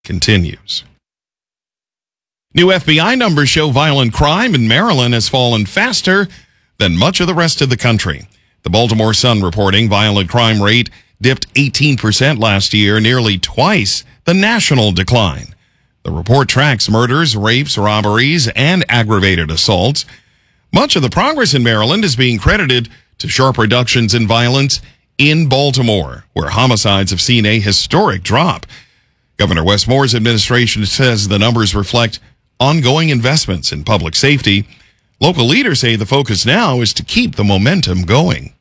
continues. New FBI numbers show violent crime in Maryland has fallen faster than much of the rest of the country. The Baltimore Sun reporting violent crime rate dipped 18% last year, nearly twice the national decline. The report tracks murders, rapes, robberies, and aggravated assaults. Much of the progress in Maryland is being credited to sharp reductions in violence in Baltimore, where homicides have seen a historic drop. Governor Wes Moore's administration says the numbers reflect ongoing investments in public safety. Local leaders say the focus now is to keep the momentum going.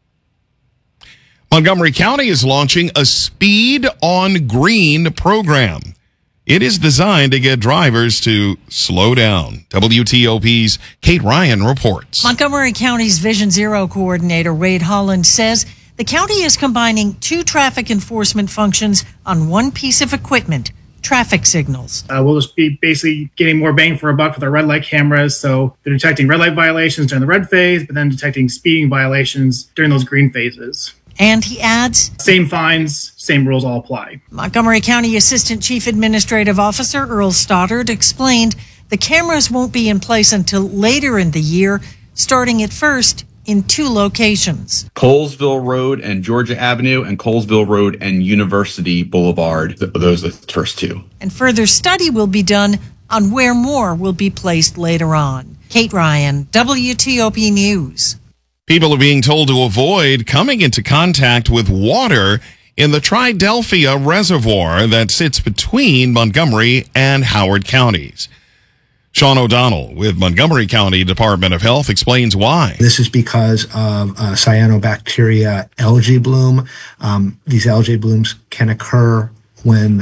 Montgomery County is launching a Speed on Green program. It is designed to get drivers to slow down. WTOP's Kate Ryan reports. Montgomery County's Vision Zero coordinator, Wade Holland, says the county is combining two traffic enforcement functions on one piece of equipment, traffic signals. We'll just be basically getting more bang for a buck with our red light cameras. So they're detecting red light violations during the red phase, but then detecting speeding violations during those green phases. And he adds, same fines, same rules all apply. Montgomery County Assistant Chief Administrative Officer Earl Stoddard explained the cameras won't be in place until later in the year, starting at first in two locations. Colesville Road and Georgia Avenue, and Colesville Road and University Boulevard. Those are the first two. And further study will be done on where more will be placed later on. Kate Ryan, WTOP News. People are being told to avoid coming into contact with water in the Triadelphia Reservoir that sits between Montgomery and Howard counties. Sean O'Donnell with Montgomery County Department of Health explains why. This is because of cyanobacteria algae bloom. These algae blooms can occur when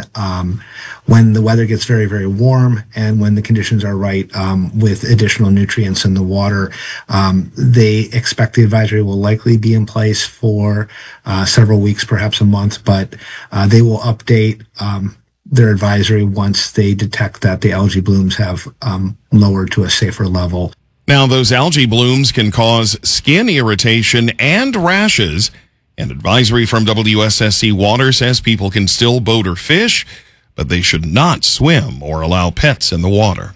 the weather gets very, very warm and when the conditions are right with additional nutrients in the water. They expect the advisory will likely be in place for several weeks, perhaps a month, but they will update their advisory once they detect that the algae blooms have lowered to a safer level. Now, those algae blooms can cause skin irritation and rashes. An advisory from WSSC Water says people can still boat or fish, but they should not swim or allow pets in the water.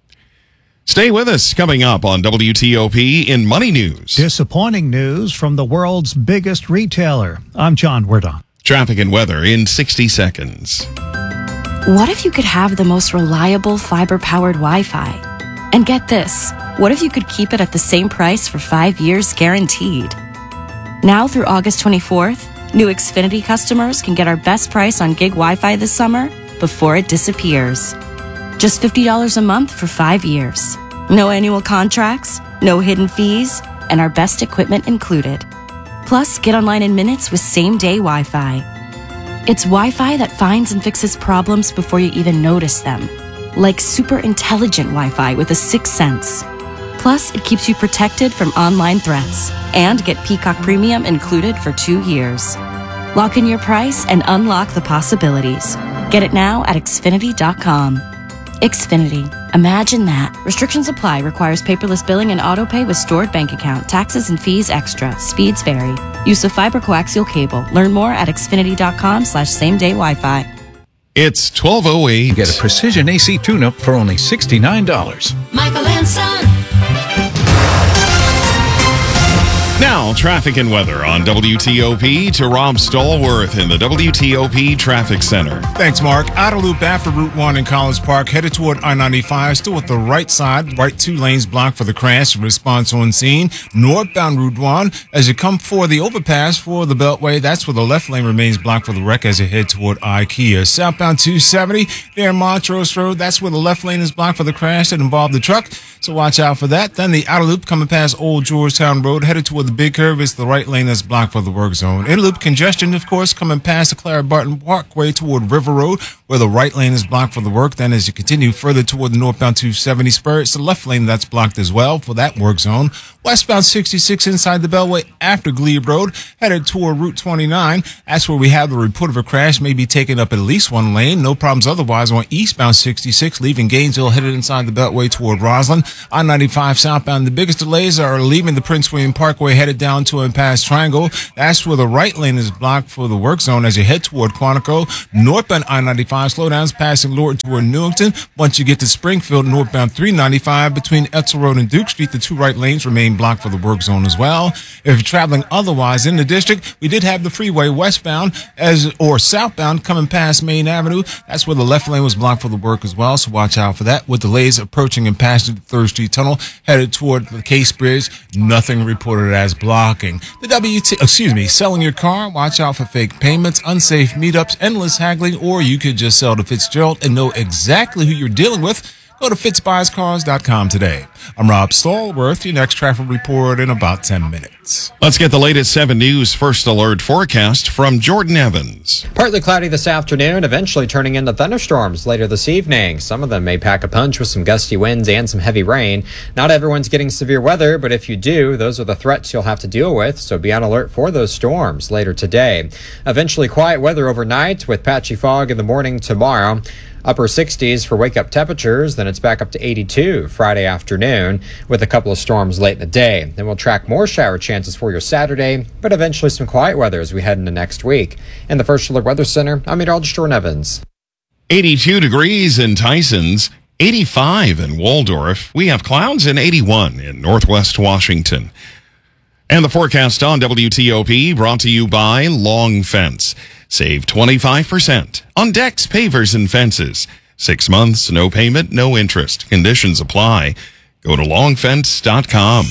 Stay with us. Coming up on WTOP in Money News. Disappointing news from the world's biggest retailer. I'm John Werdon. Traffic and weather in 60 seconds. What if you could have the most reliable fiber-powered Wi-Fi? And get this, what if you could keep it at the same price for 5 years guaranteed? Now through August 24th, new Xfinity customers can get our best price on gig Wi-Fi this summer before it disappears. Just $50 a month for 5 years. No annual contracts, no hidden fees, and our best equipment included. Plus, get online in minutes with same-day Wi-Fi. It's Wi-Fi that finds and fixes problems before you even notice them. Like super intelligent Wi-Fi with a sixth sense. Plus, it keeps you protected from online threats. And get Peacock Premium included for 2 years. Lock in your price and unlock the possibilities. Get it now at Xfinity.com. Xfinity. Imagine that. Restrictions apply. Requires paperless billing and autopay with stored bank account. Taxes and fees extra. Speeds vary. Use of fiber coaxial cable. Learn more at Xfinity.com/same-day Wi-Fi. It's 12:08. Get a precision AC tune-up for only $69. Michael and Son. Now, traffic and weather on WTOP to Rob Stallworth in the WTOP Traffic Center. Thanks, Mark. Outer loop after Route 1 in Collins Park, headed toward I-95, still at the right side, right 2 lanes blocked for the crash. Response on scene. Northbound Route 1, as you come for the overpass for the Beltway, that's where the left lane remains blocked for the wreck as you head toward IKEA. Southbound 270, there in Montrose Road, that's where the left lane is blocked for the crash that involved the truck, so watch out for that. Then the outer loop coming past Old Georgetown Road, headed toward the big curve, is the right lane that's blocked for the work zone. Inner loop congestion, of course, coming past the Clara Barton Parkway toward River Road, where the right lane is blocked for the work. Then as you continue further toward the northbound 270 spur, it's the left lane that's blocked as well for that work zone. Westbound 66 inside the Beltway after Glebe Road, headed toward Route 29. That's where we have the report of a crash, maybe taking up at least one lane. No problems otherwise on eastbound 66, leaving Gainesville, headed inside the Beltway toward Roslyn. I-95 southbound, the biggest delays are leaving the Prince William Parkway, headed down to and past Triangle. That's where the right lane is blocked for the work zone as you head toward Quantico. Northbound I-95 5 slowdowns passing Lorton toward Newington. Once you get to Springfield, northbound 395 between Etzel Road and Duke Street, the 2 right lanes remain blocked for the work zone as well. If you're traveling otherwise in the district, we did have the freeway westbound or southbound coming past Main Avenue. That's where the left lane was blocked for the work as well, so watch out for that. With delays approaching and passing the 3rd Street Tunnel, headed toward the Case Bridge, nothing reported as blocking. Selling your car, watch out for fake payments, unsafe meetups, endless haggling, or you could just sell to Fitzgerald and know exactly who you're dealing with. Go to fitzbuyscars.com today. I'm Rob Stallworth, your next traffic report in about 10 minutes. Let's get the latest 7 News First Alert forecast from Jordan Evans. Partly cloudy this afternoon, eventually turning into thunderstorms later this evening. Some of them may pack a punch with some gusty winds and some heavy rain. Not everyone's getting severe weather, but if you do, those are the threats you'll have to deal with, so be on alert for those storms later today. Eventually quiet weather overnight with patchy fog in the morning tomorrow. Upper 60s for wake-up temperatures, then it's back up to 82 Friday afternoon with a couple of storms late in the day. Then we'll track more shower chances for your Saturday, but eventually some quiet weather as we head into next week. In the First Alert Weather Center, I'm meteorologist Jordan Evans. 82 degrees in Tysons, 85 in Waldorf. We have clouds and 81 in Northwest Washington. And the forecast on WTOP brought to you by Long Fence. Save 25% on decks, pavers, and fences. 6 months, no payment, no interest. Conditions apply. Go to longfence.com.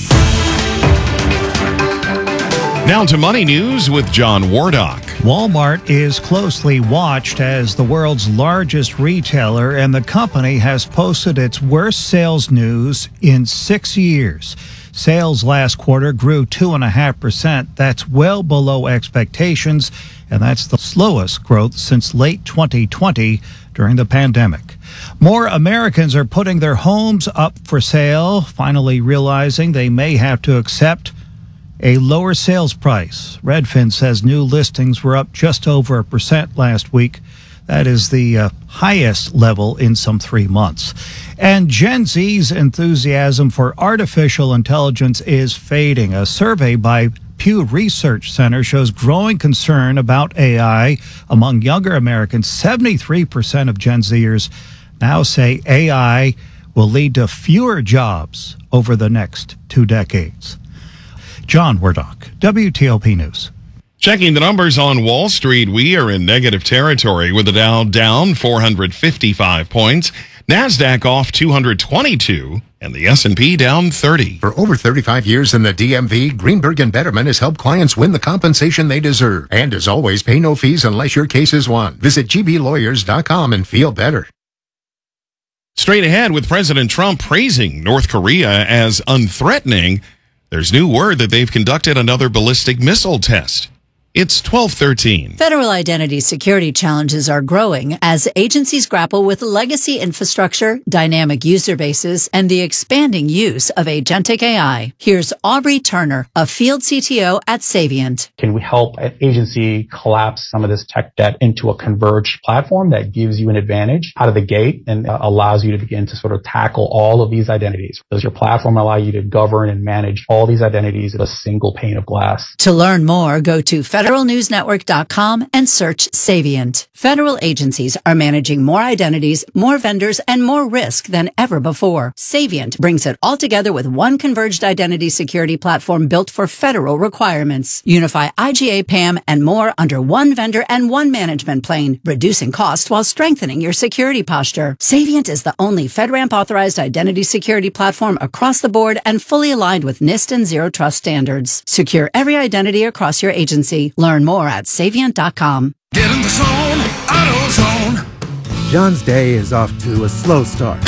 Now to Money News with John Wardock. Walmart is closely watched as the world's largest retailer, and the company has posted its worst sales news in 6 years. Sales last quarter grew 2.5%. That's well below expectations, and that's the slowest growth since late 2020 during the pandemic. More Americans are putting their homes up for sale, finally realizing they may have to accept a lower sales price. Redfin says new listings were up just over 1% last week. That is the highest level in some 3 months. And Gen Z's enthusiasm for artificial intelligence is fading. A survey by Pew Research Center shows growing concern about AI among younger Americans. 73% of Gen Zers now say AI will lead to fewer jobs over the next 2 decades. John Wardock, WTOP News. Checking the numbers on Wall Street, we are in negative territory with the Dow down 455 points, NASDAQ off 222, and the S&P down 30. For over 35 years in the DMV, Greenberg & Betterman has helped clients win the compensation they deserve. And as always, pay no fees unless your case is won. Visit gblawyers.com and feel better. Straight ahead with President Trump praising North Korea as unthreatening, there's new word that they've conducted another ballistic missile test. It's 12:13. Federal identity security challenges are growing as agencies grapple with legacy infrastructure, dynamic user bases, and the expanding use of agentic AI. Here's Aubrey Turner, a field CTO at Savient. Can we help an agency collapse some of this tech debt into a converged platform that gives you an advantage out of the gate and allows you to begin to sort of tackle all of these identities? Does your platform allow you to govern and manage all these identities in a single pane of glass? To learn more, go to federalnewsnetwork.com and search Savient. Federal agencies are managing more identities, more vendors, and more risk than ever before. Savient brings it all together with one converged identity security platform built for federal requirements. Unify IGA, PAM, and more under one vendor and one management plane, reducing cost while strengthening your security posture. Savient is the only FedRAMP authorized identity security platform across the board and fully aligned with NIST and Zero Trust standards. Secure every identity across your agency. Learn more at Savient.com. Get in the zone, AutoZone. John's day is off to a slow start.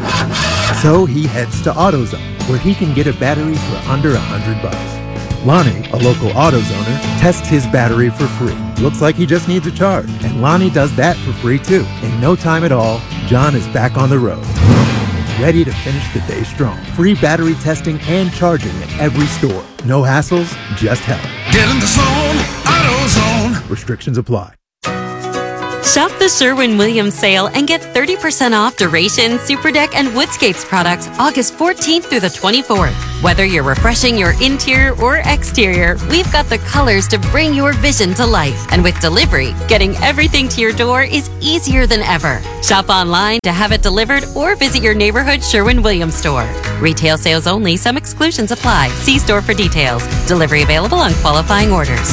So he heads to AutoZone, where he can get a battery for under $100. Lonnie, a local AutoZoner, tests his battery for free. Looks like he just needs a charge. And Lonnie does that for free too. In no time at all, John is back on the road, ready to finish the day strong. Free battery testing and charging at every store. No hassles, just help. Get in the zone, AutoZone. Restrictions apply. Shop the Sherwin-Williams sale and get 30% off Duration, Superdeck, and Woodscapes products August 14th through the 24th. Whether you're refreshing your interior or exterior, we've got the colors to bring your vision to life. And with delivery, getting everything to your door is easier than ever. Shop online to have it delivered or visit your neighborhood Sherwin-Williams store. Retail sales only. Some exclusions apply. See store for details. Delivery available on qualifying orders.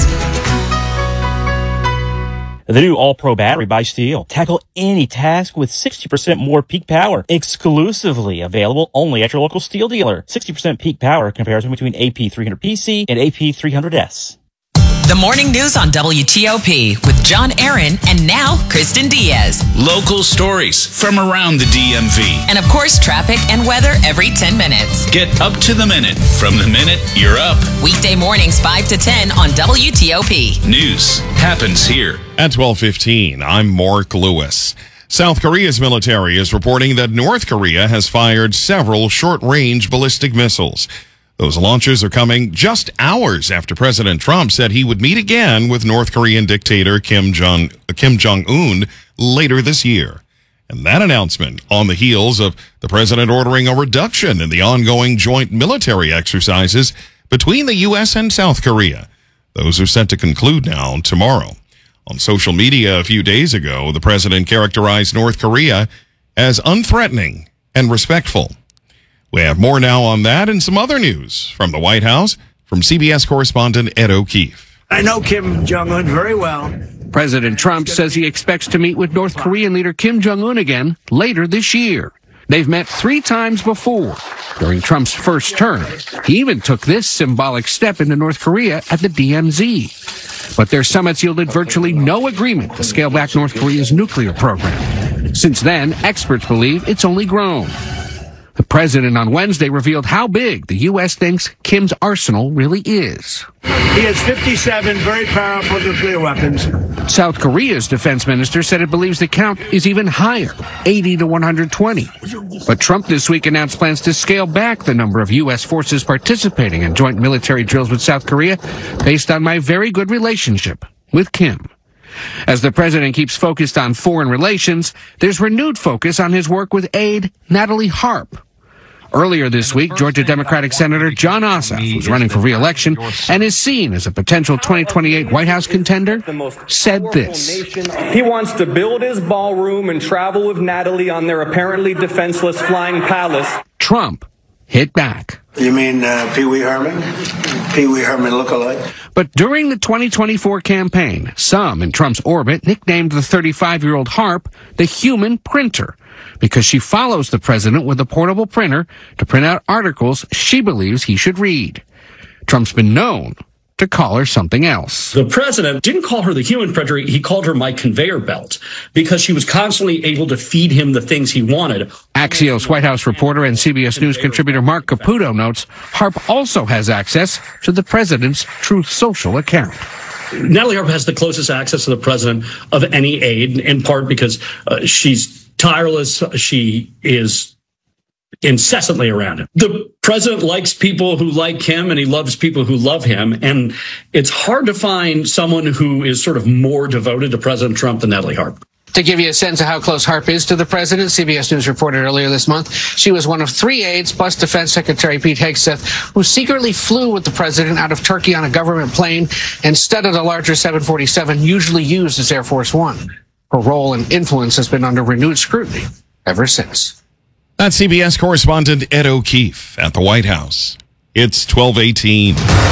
The new All-Pro battery by Steel. Tackle any task with 60% more peak power. Exclusively available only at your local Steel dealer. 60% peak power comparison between AP300PC and AP300S. The morning news on WTOP with John Aaron and now Kristen Diaz. Local stories from around the DMV. And of course, traffic and weather every 10 minutes. Get up to the minute from the minute you're up. Weekday mornings 5 to 10 on WTOP. News happens here. At 12:15, I'm Mark Lewis. South Korea's military is reporting that North Korea has fired several short-range ballistic missiles. Those launches are coming just hours after President Trump said he would meet again with North Korean dictator Kim Jong-un later this year. And that announcement on the heels of the president ordering a reduction in the ongoing joint military exercises between the U.S. and South Korea. Those are set to conclude now tomorrow. On social media a few days ago, the president characterized North Korea as unthreatening and respectful. We have more now on that and some other news from the White House from CBS correspondent Ed O'Keefe. I know Kim Jong-un very well. President Trump says he expects to meet with North Korean leader Kim Jong-un again later this year. They've met 3 times before during Trump's first term. He even took this symbolic step into North Korea at the DMZ. But their summits yielded virtually no agreement to scale back North Korea's nuclear program. Since then, experts believe it's only grown. The president on Wednesday revealed how big the U.S. thinks Kim's arsenal really is. He has 57 very powerful nuclear weapons. South Korea's defense minister said it believes the count is even higher, 80 to 120. But Trump this week announced plans to scale back the number of U.S. forces participating in joint military drills with South Korea based on my very good relationship with Kim. As the president keeps focused on foreign relations, there's renewed focus on his work with aide Natalie Harp. Earlier this week, Georgia Democratic Senator Jon Ossoff, who's running for re-election and is seen as a potential 2028 White House contender, said this. He wants to build his ballroom and travel with Natalie on their apparently defenseless flying palace. Trump hit back. You mean Pee Wee Herman? Pee Wee Herman lookalike? But during the 2024 campaign, some in Trump's orbit nicknamed the 35-year-old Harp the human printer, because she follows the president with a portable printer to print out articles she believes he should read. Trump's been known to call her something else. The president didn't call her the human printer. He called her my conveyor belt because she was constantly able to feed him the things he wanted. Axios White House reporter and CBS News contributor Mark Caputo notes Harp also has access to the president's Truth Social account. Natalie Harp has the closest access to the president of any aide, in part because she's tireless. She is incessantly around him. The president likes people who like him, and he loves people who love him. And it's hard to find someone who is sort of more devoted to President Trump than Natalie Harp. To give you a sense of how close Harp is to the president, CBS News reported earlier this month she was one of 3 aides, plus Defense Secretary Pete Hegseth, who secretly flew with the president out of Turkey on a government plane instead of the larger 747 usually used as Air Force One. Her role and influence has been under renewed scrutiny ever since. That's CBS correspondent Ed O'Keefe at the White House. It's 12:18.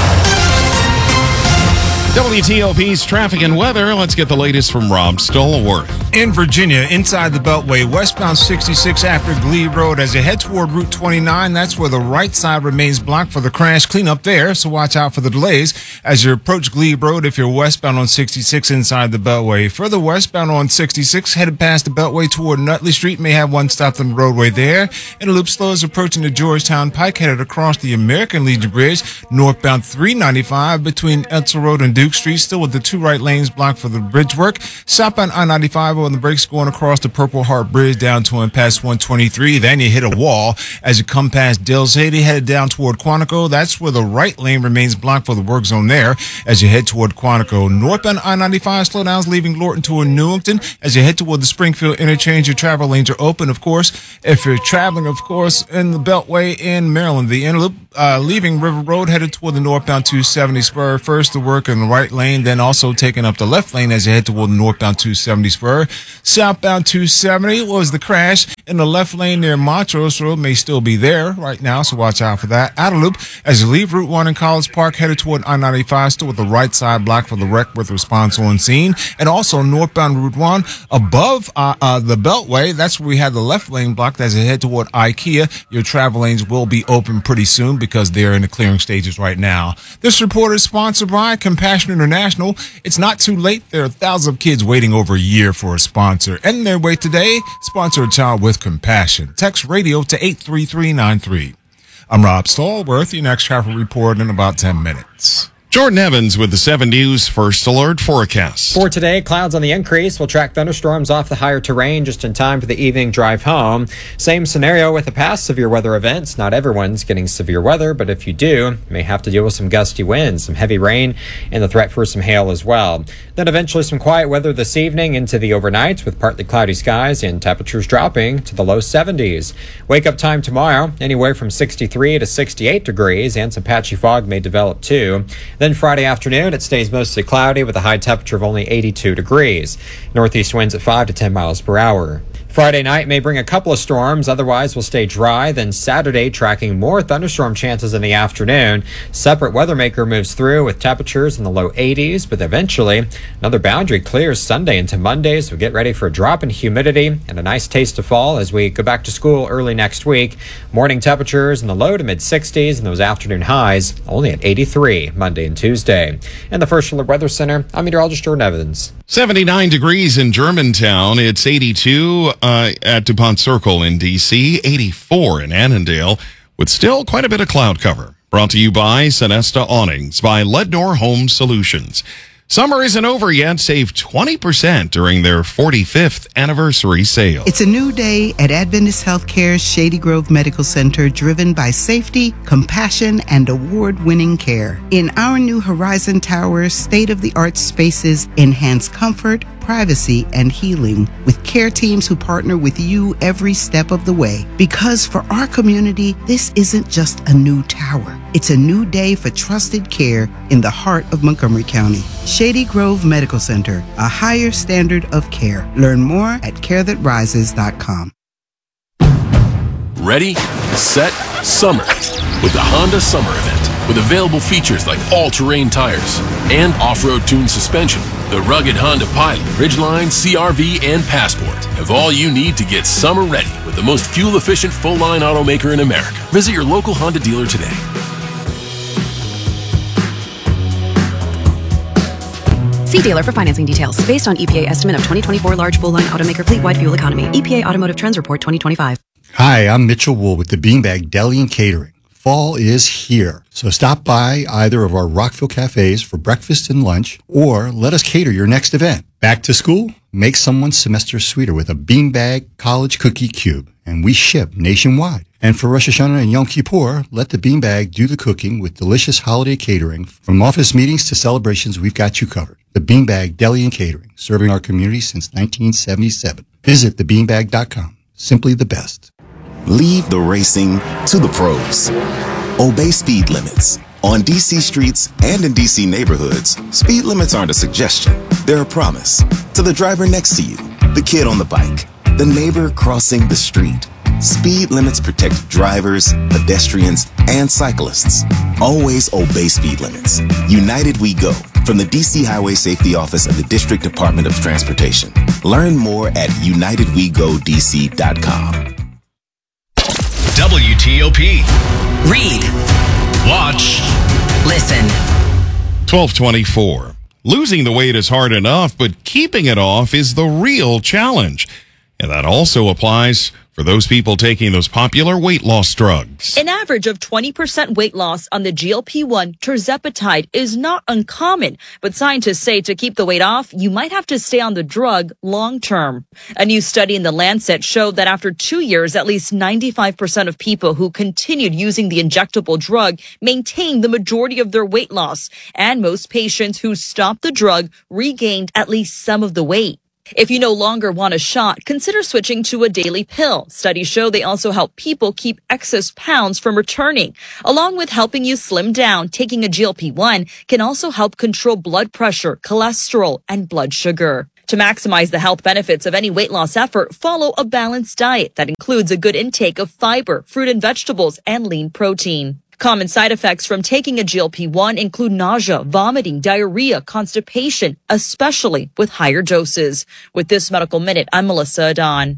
WTOP's traffic and weather. Let's get the latest from Rob Stallworth. In Virginia, inside the Beltway, westbound 66 after Glebe Road as you head toward Route 29. That's where the right side remains blocked for the crash cleanup there, so watch out for the delays as you approach Glebe Road if you're westbound on 66 inside the Beltway. Further westbound on 66, headed past the Beltway toward Nutley Street, may have one stopped on the roadway there. And a loop slow is approaching the Georgetown Pike, headed across the American Legion Bridge, northbound 395 between Etzel Road and Duke. Duke Street, still with the 2 right lanes blocked for the bridge work. Southbound I-95 on the brakes going across the Purple Heart Bridge down to and past 123. Then you hit a wall as you come past Dales Haiti, headed down toward Quantico. That's where the right lane remains blocked for the work zone there as you head toward Quantico. Northbound I-95 slowdowns leaving Lorton toward Newington. As you head toward the Springfield interchange, your travel lanes are open, of course. If you're traveling, of course, in the Beltway in Maryland, the inner loop leaving River Road headed toward the northbound 270 spur. First to work in the right lane, then also taking up the left lane as you head toward the northbound 270 spur. Southbound 270 was the crash in the left lane near Montrose Road. May still be there right now, so watch out for that. Outer loop as you leave Route 1 in College Park headed toward I-95, still with the right side blocked for the wreck with response on scene. And also northbound Route 1 above the Beltway, that's where we had the left lane blocked as you head toward IKEA. Your travel lanes will be open pretty soon because they're in the clearing stages right now. This report is sponsored by Compassion International. It's not too late. There are thousands of kids waiting over a year for a sponsor. And their wait today, sponsor a child with compassion. Text radio to 83393. I'm Rob Stallworth. Your next traffic report in about 10 minutes. Jordan Evans with the 7 News First Alert forecast. For today, clouds on the increase will track thunderstorms off the higher terrain just in time for the evening drive home. Same scenario with the past severe weather events. Not everyone's getting severe weather, but if you do, you may have to deal with some gusty winds, some heavy rain, and the threat for some hail as well. Then eventually some quiet weather this evening into the overnight with partly cloudy skies and temperatures dropping to the low 70s. Wake up time tomorrow, anywhere from 63 to 68 degrees, and some patchy fog may develop too. Then Friday afternoon, it stays mostly cloudy with a high temperature of only 82 degrees. Northeast winds at 5 to 10 miles per hour. Friday night may bring a couple of storms, otherwise will stay dry. Then Saturday tracking more thunderstorm chances in the afternoon. Separate weather maker moves through with temperatures in the low 80s, but eventually another boundary clears Sunday into Monday, so get ready for a drop in humidity and a nice taste of fall as we go back to school early next week. Morning temperatures in the low to mid 60s and those afternoon highs only at 83 Monday and Tuesday. In the First Alert Weather Center, I'm meteorologist Jordan Evans. 79 degrees in Germantown. It's 82 at DuPont Circle in D.C., 84 in Annandale, with still quite a bit of cloud cover. Brought to you by Sonesta Awnings by Lednor Home Solutions. Summer isn't over yet. Save 20% during their 45th anniversary sale. It's a new day at Adventist Healthcare's Shady Grove Medical Center, driven by safety, compassion, and award-winning care. In our new Horizon Tower, state-of-the-art spaces enhance comfort, privacy, and healing with care teams who partner with you every step of the way. Because for our community, this isn't just a new tower. It's a new day for trusted care in the heart of Montgomery County. Shady Grove Medical Center, a higher standard of care. Learn more at carethatrises.com. Ready, set, summer with the Honda Summer Event. With available features like all-terrain tires and off-road tuned suspension, the rugged Honda Pilot, Ridgeline, CR-V, and Passport have all you need to get summer ready with the most fuel-efficient full-line automaker in America. Visit your local Honda dealer today. See dealer for financing details. Based on EPA estimate of 2024 large full-line automaker fleet-wide fuel economy. EPA Automotive Trends Report 2025. Hi, I'm Mitchell Wool with the Beanbag Deli and Catering. Fall is here, so stop by either of our Rockville cafes for breakfast and lunch, or let us cater your next event. Back to school? Make someone's semester sweeter with a Beanbag College Cookie Cube, and we ship nationwide. And for Rosh Hashanah and Yom Kippur, let the Beanbag do the cooking with delicious holiday catering. From office meetings to celebrations, we've got you covered. The Beanbag Deli and Catering, serving our community since 1977. Visit thebeanbag.com. Simply the best. Leave the racing to the pros. Obey speed limits. On DC streets and in DC neighborhoods, speed limits aren't a suggestion. They're a promise. To the driver next to you, the kid on the bike, the neighbor crossing the street. Speed limits protect drivers, pedestrians, and cyclists. Always obey speed limits. United We Go, from the DC Highway Safety Office and the District Department of Transportation. Learn more at unitedwegodc.com. WTOP. Read. Watch. Listen. 1224. Losing the weight is hard enough, but keeping it off is the real challenge. And that also applies for those people taking those popular weight loss drugs. An average of 20% weight loss on the GLP-1 tirzepatide is not uncommon, but scientists say to keep the weight off, you might have to stay on the drug long term. A new study in The Lancet showed that after 2 years, at least 95% of people who continued using the injectable drug maintained the majority of their weight loss, and most patients who stopped the drug regained at least some of the weight. If you no longer want a shot, consider switching to a daily pill. Studies show they also help people keep excess pounds from returning. Along with helping you slim down, taking a GLP-1 can also help control blood pressure, cholesterol, and blood sugar. To maximize the health benefits of any weight loss effort, follow a balanced diet that includes a good intake of fiber, fruit and vegetables, and lean protein. Common side effects from taking a GLP-1 include nausea, vomiting, diarrhea, constipation, especially with higher doses. With this Medical Minute, I'm Melissa Adon.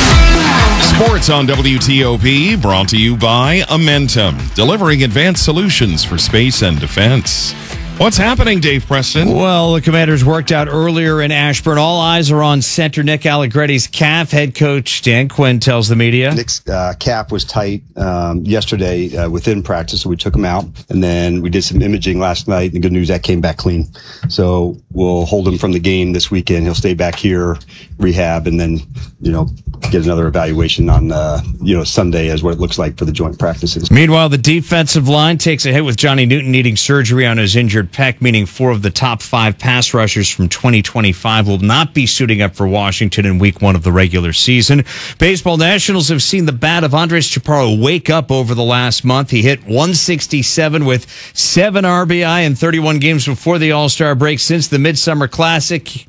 Sports on WTOP, brought to you by Amentum, delivering advanced solutions for space and defense. What's happening, Dave Preston? Well, the Commanders worked out earlier in Ashburn. All eyes are on center Nick Allegretti's calf. Head coach Dan Quinn tells the media. Nick's calf was tight yesterday within practice, so we took him out. And then we did some imaging last night, and the good news, that came back clean. So we'll hold him from the game this weekend. He'll stay back here, rehab, and then, get another evaluation on, Sunday as what it looks like for the joint practices. Meanwhile, the defensive line takes a hit with Johnny Newton needing surgery on his injured pec, meaning 4 of the top 5 pass rushers from 2025 will not be suiting up for Washington in week 1 of the regular season. Baseball Nationals have seen the bat of Andres Chaparro wake up over the last month. He hit 167 with 7 RBI in 31 games before the All-Star break since the Midsummer Classic.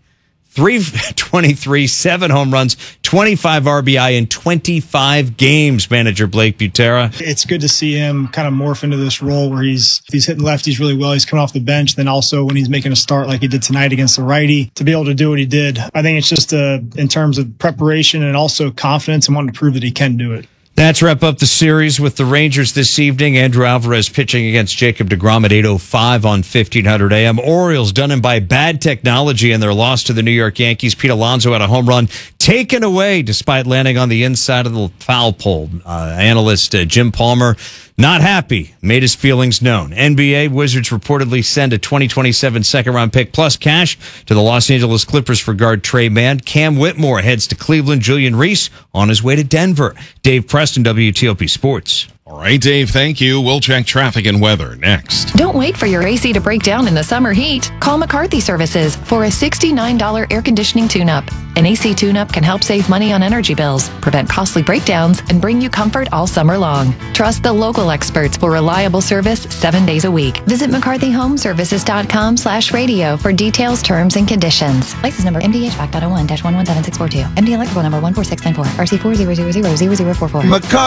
323, 7 home runs, 25 RBI in 25 games, manager Blake Butera. It's good to see him kind of morph into this role where he's hitting lefties really well. He's coming off the bench. Then also when he's making a start like he did tonight against the righty, to be able to do what he did. I think it's just in terms of preparation and also confidence and wanting to prove that he can do it. That's wrap up the series with the Rangers this evening. Andrew Alvarez pitching against Jacob deGrom at 8:05 on 1500 AM. Orioles done in by bad technology in their loss to the New York Yankees. Pete Alonso had a home run taken away despite landing on the inside of the foul pole. Analyst Jim Palmer not happy, made his feelings known. NBA Wizards reportedly send a 2027 second-round pick plus cash to the Los Angeles Clippers for guard Trey Mann. Cam Whitmore heads to Cleveland. Julian Reese on his way to Denver. Dave Preston, WTOP Sports. All right, Dave, thank you. We'll check traffic and weather next. Don't wait for your AC to break down in the summer heat. Call McCarthy Services for a $69 air conditioning tune-up. An AC tune-up can help save money on energy bills, prevent costly breakdowns, and bring you comfort all summer long. Trust the local experts for reliable service 7 days a week. Visit McCarthyHomeservices.com/radio for details, terms, and conditions. License number MDHVAC.01-117642. MD electrical number 14694. RC40000044.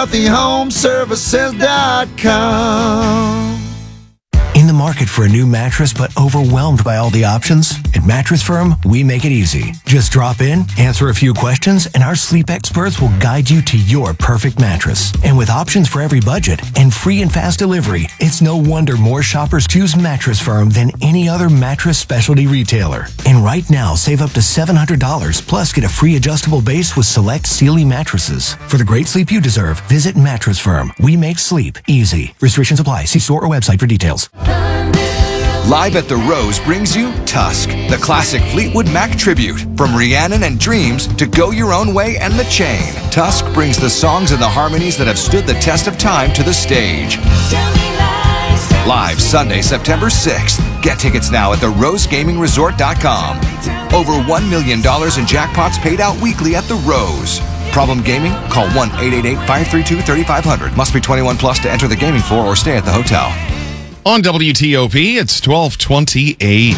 McCarthyHomeservices.com. In the market for a new mattress but overwhelmed by all the options? At Mattress Firm, we make it easy. Just drop in, answer a few questions, and our sleep experts will guide you to your perfect mattress. And with options for every budget and free and fast delivery, it's no wonder more shoppers choose Mattress Firm than any other mattress specialty retailer. And right now, save up to $700, plus get a free adjustable base with select Sealy mattresses. For the great sleep you deserve, visit Mattress Firm. We make sleep easy. Restrictions apply. See store or website for details. Live at the Rose brings you Tusk, the classic Fleetwood Mac tribute. From Rhiannon and Dreams to Go Your Own Way and The Chain, Tusk brings the songs and the harmonies that have stood the test of time to the stage. Live Sunday, September 6th. Get tickets now at therosegamingresort.com. Over $1 million in jackpots paid out weekly at the Rose. Problem gaming? Call 1-888-532-3500. Must be 21 plus to enter the gaming floor or stay at the hotel. On WTOP, it's 12:28.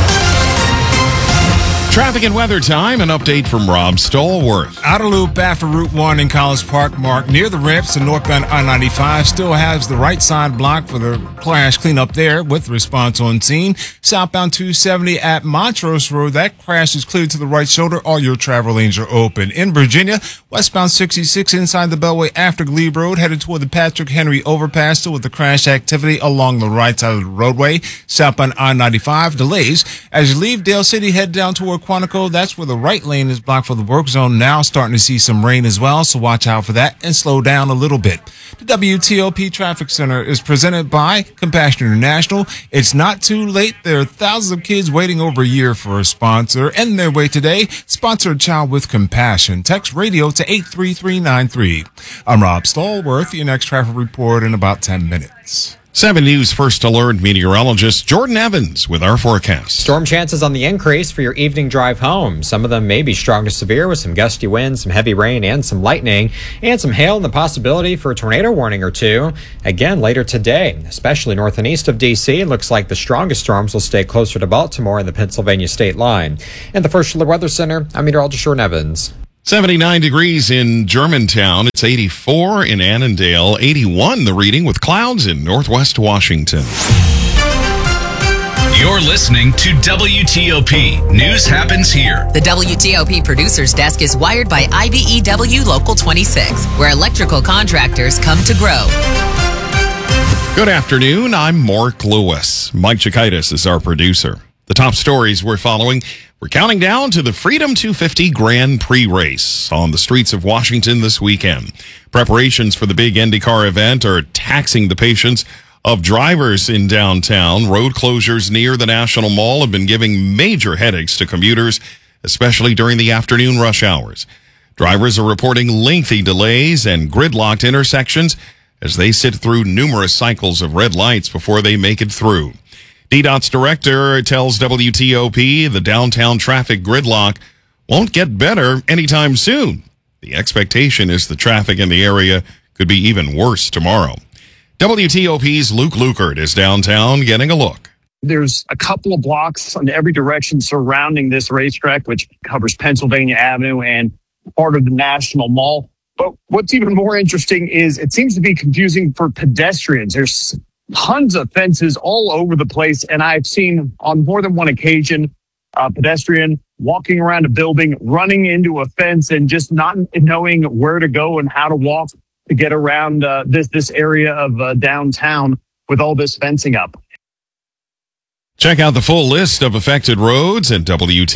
Traffic and weather time, an update from Rob Stallworth. Outer loop after Route 1 in College Park, Mark, near the ramps to northbound I-95, still has the right side blocked for the crash cleanup there with response on scene. Southbound 270 at Montrose Road, that crash is cleared to the right shoulder. All your travel lanes are open. In Virginia, westbound 66 inside the Beltway after Glebe Road, headed toward the Patrick Henry overpass, still with the crash activity along the right side of the roadway. Southbound I-95 delays as you leave Dale City, head down toward Quantico, that's where the right lane is blocked for the work zone. Now starting to see some rain as well, so watch out for that and slow down a little bit. The WTOP Traffic Center is presented by Compassion International. It's not too late. There are thousands of kids waiting over a year for a sponsor. End their way today. Sponsor a child with compassion. Text radio to 83393. I'm Rob Stallworth. Your next traffic report in about 10 minutes. 7 News First Alert meteorologist Jordan Evans with our forecast. Storm chances on the increase for your evening drive home. Some of them may be strong to severe with some gusty winds, some heavy rain, and some lightning, and some hail and the possibility for a tornado warning or two. Again, later today, especially north and east of D.C., it looks like the strongest storms will stay closer to Baltimore and the Pennsylvania state line. In the First Alert Weather Center, I'm meteorologist Jordan Evans. 79 degrees in Germantown. It's 84 in Annandale. 81 the reading with clouds in northwest Washington. You're listening to WTOP. News happens here. The WTOP Producers Desk is wired by IBEW Local 26, where electrical contractors come to grow. Good afternoon. I'm Mark Lewis. Mike Chikaitis is our producer. The top stories we're following. We're counting down to the Freedom 250 Grand Prix race on the streets of Washington this weekend. Preparations for the big IndyCar event are taxing the patience of drivers in downtown. Road closures near the National Mall have been giving major headaches to commuters, especially during the afternoon rush hours. Drivers are reporting lengthy delays and gridlocked intersections as they sit through numerous cycles of red lights before they make it through. DDOT's director tells WTOP the downtown traffic gridlock won't get better anytime soon. The expectation is the traffic in the area could be even worse tomorrow. WTOP's Luke Lukert is downtown getting a look. There's a couple of blocks in every direction surrounding this racetrack, which covers Pennsylvania Avenue and part of the National Mall. But what's even more interesting is it seems to be confusing for pedestrians. There's tons of fences all over the place, and I've seen on more than one occasion a pedestrian walking around a building, running into a fence, and just not knowing where to go and how to walk to get around this area of downtown with all this fencing up. Check out the full list of affected roads at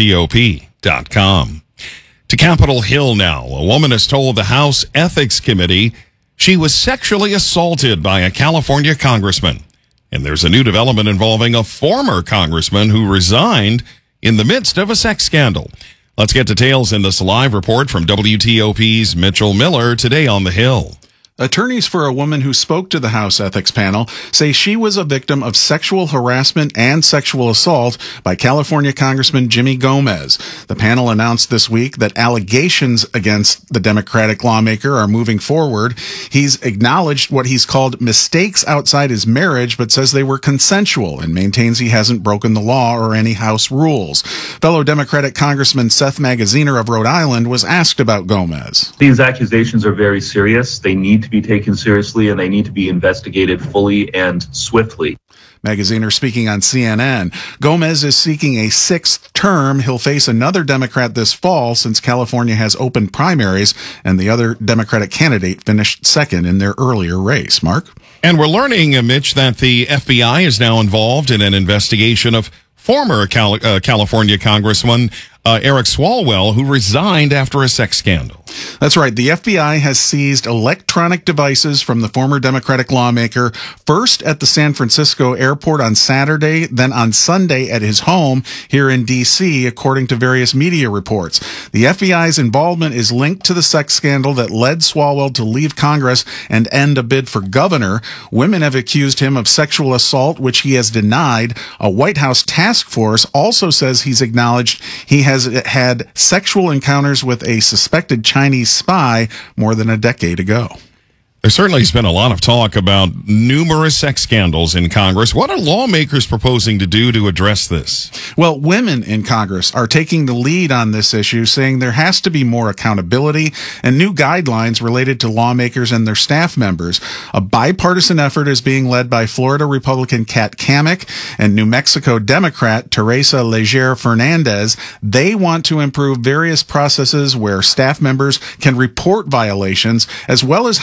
WTOP.com. To Capitol Hill now. A woman has told the House Ethics Committee she was sexually assaulted by a California congressman. And there's a new development involving a former congressman who resigned in the midst of a sex scandal. Let's get details in this live report from WTOP's Mitchell Miller today on the Hill. Attorneys for a woman who spoke to the House Ethics Panel say she was a victim of sexual harassment and sexual assault by California Congressman Jimmy Gomez. The panel announced this week that allegations against the Democratic lawmaker are moving forward. He's acknowledged what he's called mistakes outside his marriage, but says they were consensual and maintains he hasn't broken the law or any House rules. Fellow Democratic Congressman Seth Magaziner of Rhode Island was asked about Gomez. These accusations are very serious. They need to be taken seriously, and they need to be investigated fully and swiftly. Magaziner speaking on CNN. Gomez is seeking a 6th term. He'll face another Democrat this fall since California has open primaries and the other Democratic candidate finished second in their earlier race. Mark? And we're learning, Mitch, that the FBI is now involved in an investigation of former California Congressman Eric Swalwell, who resigned after a sex scandal. That's right. The FBI has seized electronic devices from the former Democratic lawmaker, first at the San Francisco airport on Saturday, then on Sunday at his home here in D.C., according to various media reports. The FBI's involvement is linked to the sex scandal that led Swalwell to leave Congress and end a bid for governor. Women have accused him of sexual assault, which he has denied. A White House task force also says he's acknowledged he has had sexual encounters with a suspected Chinese spy more than a decade ago. There certainly has been a lot of talk about numerous sex scandals in Congress. What are lawmakers proposing to do to address this? Well, women in Congress are taking the lead on this issue, saying there has to be more accountability and new guidelines related to lawmakers and their staff members. A bipartisan effort is being led by Florida Republican Kat Cammack and New Mexico Democrat Teresa Leger Fernandez. They want to improve various processes where staff members can report violations, as well as how the House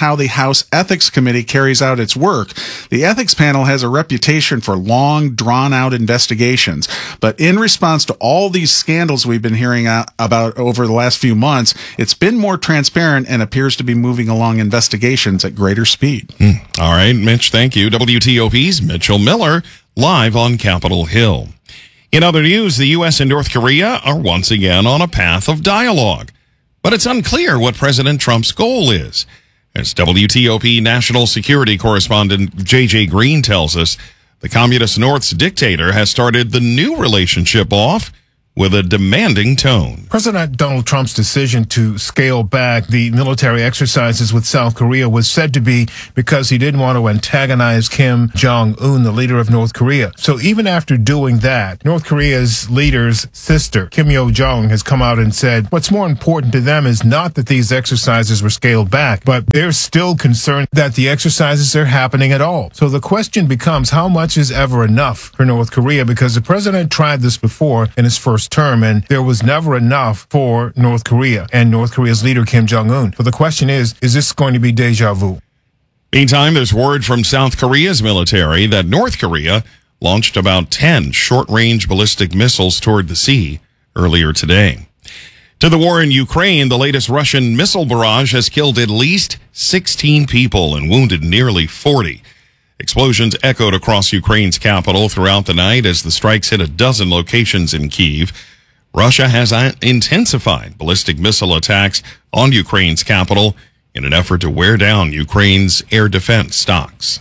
House Ethics Committee carries out its work. The ethics panel has a reputation for long, drawn-out investigations. But in response to all these scandals we've been hearing about over the last few months, it's been more transparent and appears to be moving along investigations at greater speed. All right, Mitch, thank you. WTOP's Mitchell Miller, live on Capitol Hill. In other news, the U.S. and North Korea are once again on a path of dialogue. But it's unclear what President Trump's goal is. As WTOP national security correspondent J.J. Green tells us, the Communist North's dictator has started the new relationship off with a demanding tone. President Donald Trump's decision to scale back the military exercises with South Korea was said to be because he didn't want to antagonize Kim Jong-un, the leader of North Korea. So even after doing that, North Korea's leader's sister, Kim Yo-jong, has come out and said what's more important to them is not that these exercises were scaled back, but they're still concerned that the exercises are happening at all. So the question becomes, how much is ever enough for North Korea? Because the president tried this before in his first term, and there was never enough for North Korea and North Korea's leader, Kim Jong-un. So the question is this going to be deja vu? Meantime, there's word from South Korea's military that North Korea launched about 10 short-range ballistic missiles toward the sea earlier today. To the war in Ukraine, the latest Russian missile barrage has killed at least 16 people and wounded nearly 40. Explosions echoed across Ukraine's capital throughout the night as the strikes hit a dozen locations in Kyiv. Russia has intensified ballistic missile attacks on Ukraine's capital in an effort to wear down Ukraine's air defense stocks.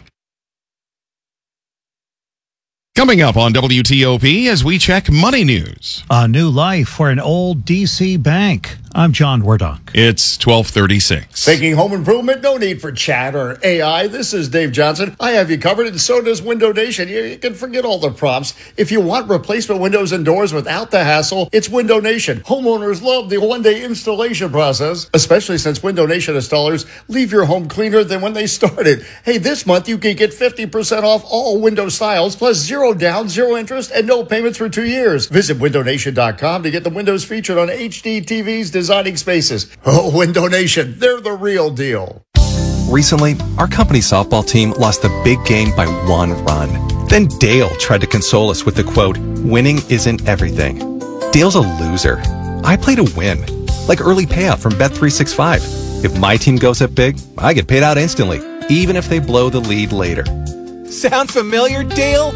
Coming up on WTOP as we check money news. A new life for an old D.C. bank. I'm John Wardock. It's 12:36. Thinking home improvement? No need for chat or AI. This is Dave Johnson. I have you covered, and so does Window Nation. You can forget all the prompts. If you want replacement windows and doors without the hassle, it's Window Nation. Homeowners love the one-day installation process, especially since Window Nation installers leave your home cleaner than when they started. Hey, this month you can get 50% off all window styles, plus 0 down, 0 interest, and no payments for 2 years. Visit windownation.com to get the windows featured on HD TVs, designing spaces. Oh, Window Nation, they're the real deal. Recently, our company softball team lost the big game by 1 run. Then Dale tried to console us with the quote, "Winning isn't everything." Dale's a loser. I play to win, like early payout from Bet365. If my team goes up big, I get paid out instantly, even if they blow the lead later. Sound familiar, Dale?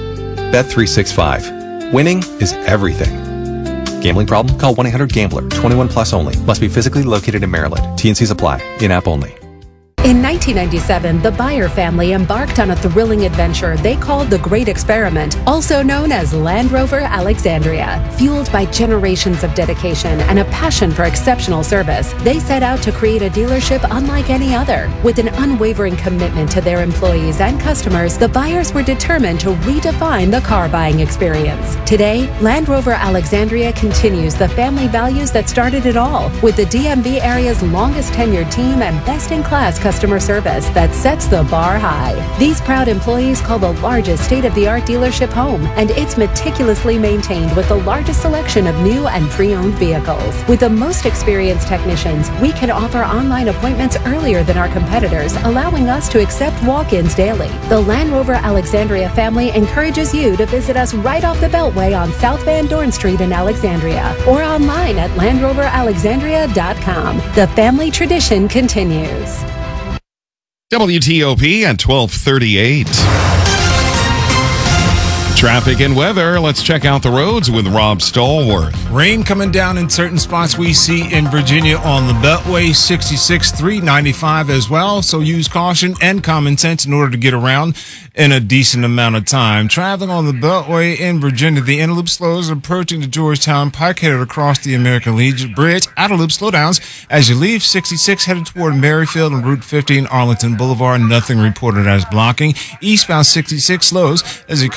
Bet365. Winning is everything. Gambling problem? Call 1-800-GAMBLER. 21 plus only. Must be physically located in Maryland. T&Cs apply. In-app only. In 1997, the Byer family embarked on a thrilling adventure they called the Great Experiment, also known as Land Rover Alexandria. Fueled by generations of dedication and a passion for exceptional service, they set out to create a dealership unlike any other. With an unwavering commitment to their employees and customers, the Byers were determined to redefine the car buying experience. Today, Land Rover Alexandria continues the family values that started it all, with the DMV area's longest tenured team and best-in-class customer service that sets the bar high. These proud employees call the largest state-of-the-art dealership home, and it's meticulously maintained with the largest selection of new and pre-owned vehicles. With the most experienced technicians, we can offer online appointments earlier than our competitors, allowing us to accept walk-ins daily. The Land Rover Alexandria family encourages you to visit us right off the Beltway on South Van Dorn Street in Alexandria, or online at LandRoverAlexandria.com. The family tradition continues. WTOP at 12:38. Traffic and weather. Let's check out the roads with Rob Stallworth. Rain coming down in certain spots we see in Virginia on the Beltway, 66, 395 as well. So use caution and common sense in order to get around in a decent amount of time. Traveling on the Beltway in Virginia, the inner loop slows approaching the Georgetown Pike, headed across the American Legion Bridge. Outer loop slowdowns as you leave 66, headed toward Merrifield and Route 15 Arlington Boulevard. Nothing reported as blocking. Eastbound 66 slows as you come past the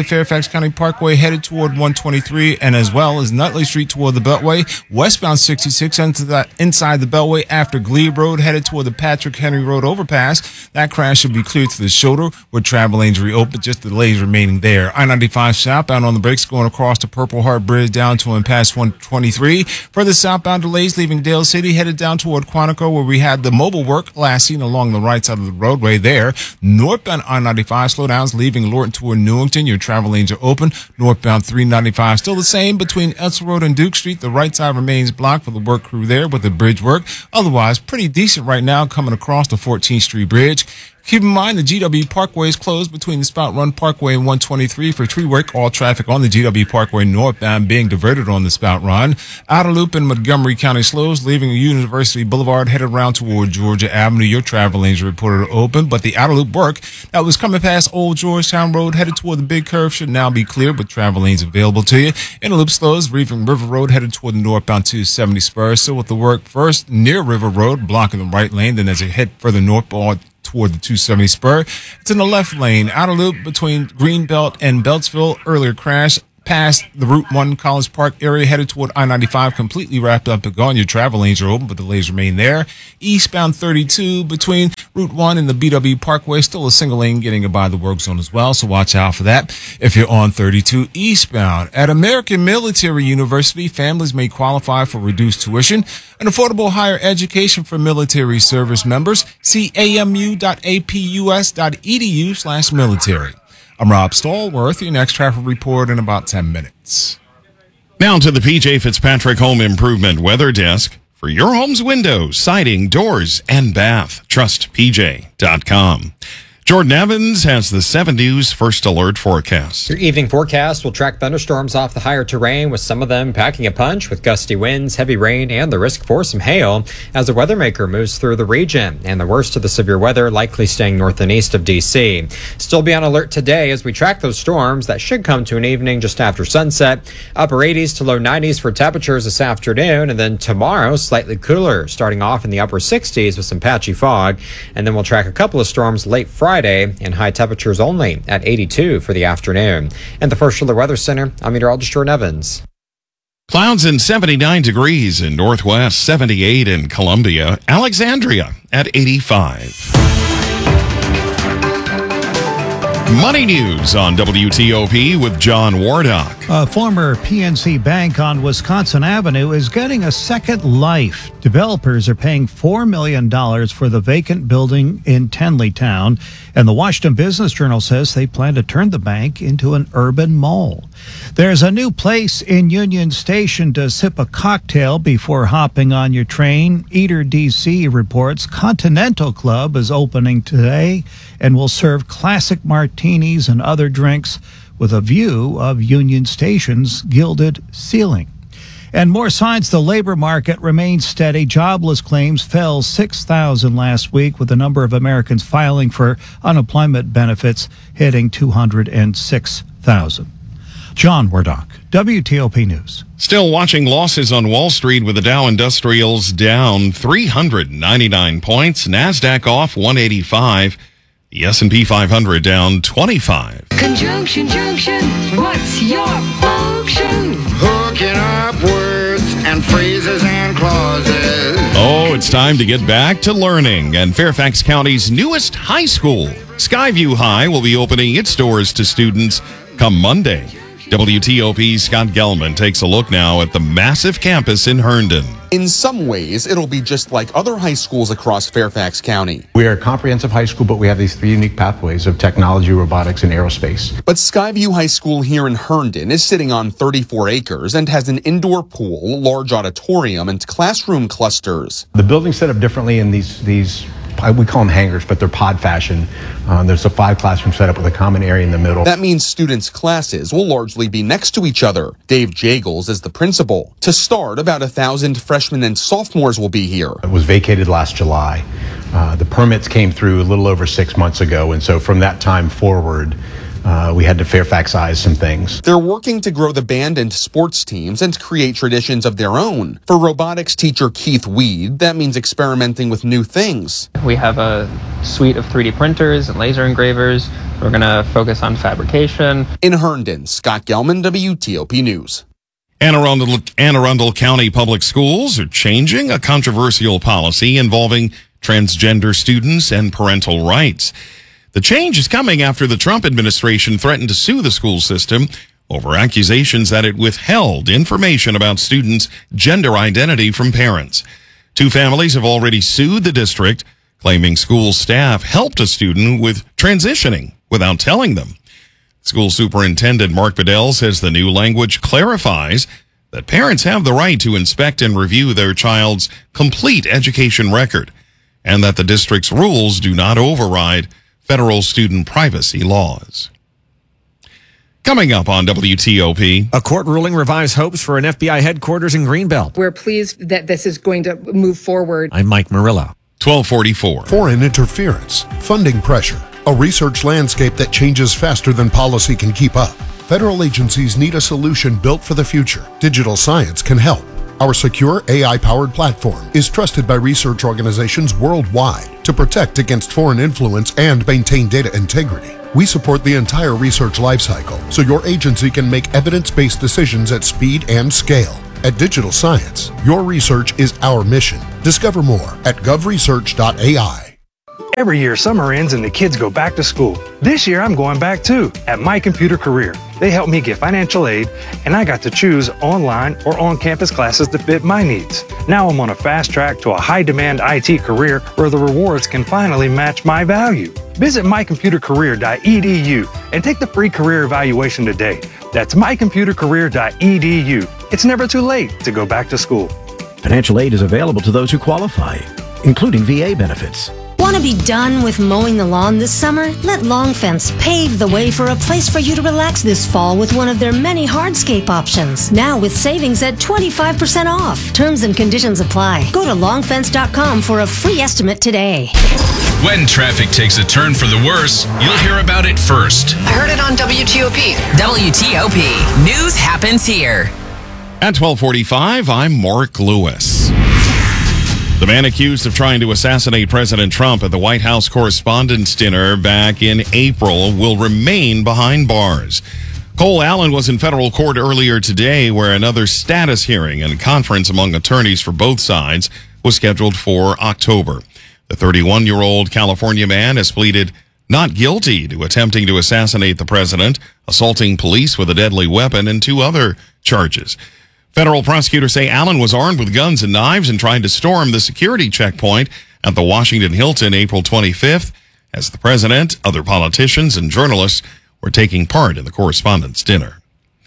to Fairfax County Parkway headed toward 123, and as well as Nutley Street toward the Beltway. Westbound 66 inside the Beltway after Glebe Road headed toward the Patrick Henry Road overpass. That crash should be cleared to the shoulder with travel lanes reopened, just the delays remaining there. I-95 southbound on the brakes going across the Purple Heart Bridge down to and past 123. Further southbound delays leaving Dale City headed down toward Quantico, where we had the mobile work last seen along the right side of the roadway there. Northbound I-95 slowdowns leaving Lorton toward Newington. Your travel lanes are open. Northbound 395 still the same between Edsel Road and Duke Street. The right side remains blocked for the work crew there with the bridge work. Otherwise, pretty decent right now coming across the 14th Street Bridge. Keep in mind the GW Parkway is closed between the Spout Run Parkway and 123 for tree work. All traffic on the GW Parkway northbound being diverted on the Spout Run. Outer Loop in Montgomery County slows, leaving University Boulevard headed around toward Georgia Avenue. Your travel lanes are reported open, but the Outer Loop work that was coming past Old Georgetown Road headed toward the Big Curve should now be cleared with travel lanes available to you. Inner Loop slows, leaving River Road headed toward the northbound 270 spur. Still with the work first near River Road, blocking the right lane. Then as you head further northbound toward the 270 spur, it's in the left lane. Outer Loop between Greenbelt and Beltsville. Earlier crash past the Route 1 College Park area headed toward I-95 completely wrapped up and gone. Your travel lanes are open, but delays remain there. Eastbound 32 between Route 1 and the BW Parkway, still a single lane getting you by the work zone as well, so watch out for that if you're on 32 eastbound. At American Military University, families may qualify for reduced tuition and affordable higher education for military service members. See amu.apus.edu/military. I'm Rob Stallworth. Your next traffic report in about 10 minutes. Now to the PJ Fitzpatrick Home Improvement Weather Desk for your home's windows, siding, doors, and bath. TrustPJ.com. Jordan Evans has the 7 News First Alert forecast. Your evening forecast will track thunderstorms off the higher terrain, with some of them packing a punch with gusty winds, heavy rain, and the risk for some hail as the weathermaker moves through the region. And the worst of the severe weather likely staying north and east of D.C. Still be on alert today as we track those storms that should come to an evening just after sunset. Upper 80s to low 90s for temperatures this afternoon, and then tomorrow slightly cooler, starting off in the upper 60s with some patchy fog. And then we'll track a couple of storms late Friday and high temperatures only at 82 for the afternoon. And the First Alert Weather Center, I'm meteorologist Jordan Evans. Clouds and 79 degrees in Northwest, 78 in Columbia, Alexandria at 85. Money news on WTOP with John Wardock. A former PNC Bank on Wisconsin Avenue is getting a second life. Developers are paying $4 million for the vacant building in Tenleytown, and the Washington Business Journal says they plan to turn the bank into an urban mall. There's a new place in Union Station to sip a cocktail before hopping on your train. Eater DC reports Continental Club is opening today and will serve classic martinis and other drinks with a view of Union Station's gilded ceiling. And more signs the labor market remains steady. Jobless claims fell 6,000 last week, with the number of Americans filing for unemployment benefits hitting 206,000. John Wardock, WTOP News. Still watching losses on Wall Street with the Dow Industrials down 399 points, NASDAQ off 185. The S&P 500 down 25. Conjunction, junction, what's your function? Hooking up words and phrases and clauses. Oh, it's time to get back to learning. And Fairfax County's newest high school, Skyview High, will be opening its doors to students come Monday. WTOP's Scott Gelman takes a look now at the massive campus in Herndon. In some ways, it'll be just like other high schools across Fairfax County. We are a comprehensive high school, but we have these 3 unique pathways of technology, robotics, and aerospace. But Skyview High School here in Herndon is sitting on 34 acres and has an indoor pool, large auditorium, and classroom clusters. The building's set up differently in these we call them hangars, but they're pod fashion. There's a 5 classroom setup with a common area in the middle. That means students' classes will largely be next to each other. Dave Jagels is the principal. To start, about 1,000 freshmen and sophomores will be here. It was vacated last July. The permits came through a little over 6 months ago, and so from that time forward, we had to Fairfaxize some things. They're working to grow the band and sports teams and create traditions of their own. For robotics teacher Keith Weed, that means experimenting with new things. We have a suite of 3D printers and laser engravers. We're going to focus on fabrication. In Herndon, Scott Gelman, WTOP News. Anne Arundel County Public Schools are changing a controversial policy involving transgender students and parental rights. The change is coming after the Trump administration threatened to sue the school system over accusations that it withheld information about students' gender identity from parents. Two families have already sued the district, claiming school staff helped a student with transitioning without telling them. School Superintendent Mark Bedell says the new language clarifies that parents have the right to inspect and review their child's complete education record, and that the district's rules do not override federal student privacy laws. Coming up on WTOP. A court ruling revives hopes for an FBI headquarters in Greenbelt. We're pleased that this is going to move forward. I'm Mike Murillo. 1244. Foreign interference, funding pressure, a research landscape that changes faster than policy can keep up. Federal agencies need a solution built for the future. Digital science can help. Our secure AI-powered platform is trusted by research organizations worldwide to protect against foreign influence and maintain data integrity. We support the entire research lifecycle so your agency can make evidence-based decisions at speed and scale. At Digital Science, your research is our mission. Discover more at govresearch.ai. Every year, summer ends and the kids go back to school. This year, I'm going back too, at My Computer Career. They helped me get financial aid, and I got to choose online or on-campus classes to fit my needs. Now I'm on a fast track to a high-demand IT career where the rewards can finally match my value. Visit mycomputercareer.edu and take the free career evaluation today. That's mycomputercareer.edu. It's never too late to go back to school. Financial aid is available to those who qualify, including VA benefits. Want to be done with mowing the lawn this summer? Let Long Fence pave the way for a place for you to relax this fall with one of their many hardscape options. Now with savings at 25% off. Terms and conditions apply. Go to longfence.com for a free estimate today. When traffic takes a turn for the worse, you'll hear about it first. I heard it on WTOP. WTOP. News happens here. At 1245, I'm Mark Lewis. The man accused of trying to assassinate President Trump at the White House Correspondents' Dinner back in April will remain behind bars. Cole Allen was in federal court earlier today, where another status hearing and conference among attorneys for both sides was scheduled for October. The 31-year-old California man has pleaded not guilty to attempting to assassinate the president, assaulting police with a deadly weapon, and two other charges. Federal prosecutors say Allen was armed with guns and knives and tried to storm the security checkpoint at the Washington Hilton April 25th as the president, other politicians, and journalists were taking part in the Correspondents' Dinner.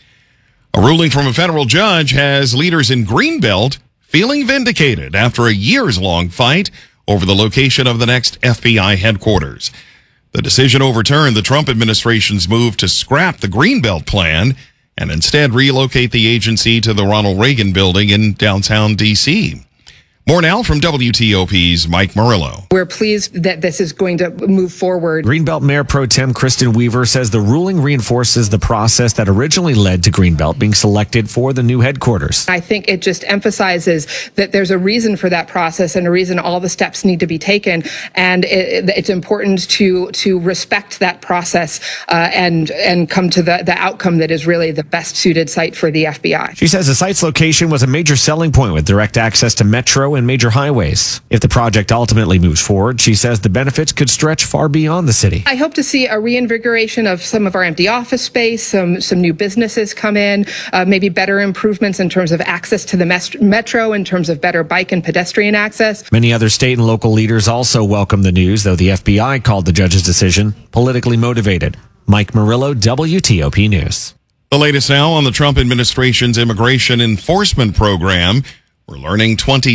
A ruling from a federal judge has leaders in Greenbelt feeling vindicated after a years-long fight over the location of the next FBI headquarters. The decision overturned the Trump administration's move to scrap the Greenbelt plan and instead relocate the agency to the Ronald Reagan Building in downtown D.C. More now from WTOP's Mike Murillo. We're pleased that this is going to move forward. Greenbelt Mayor Pro Tem Kristen Weaver says the ruling reinforces the process that originally led to Greenbelt being selected for the new headquarters. I think it just emphasizes that there's a reason for that process and a reason all the steps need to be taken. And it's important to respect that process and come to the outcome that is really the best suited site for the FBI. She says the site's location was a major selling point with direct access to Metro and major highways. If the project ultimately moves forward, she says the benefits could stretch far beyond the city. I hope to see a reinvigoration of some of our empty office space, some new businesses come in, maybe better improvements in terms of access to the Metro, in terms of better bike and pedestrian access. Many other state and local leaders also welcomed the news, though the FBI called the judge's decision politically motivated. Mike Murillo, WTOP News. The latest now on the Trump administration's immigration enforcement program. We're learning 20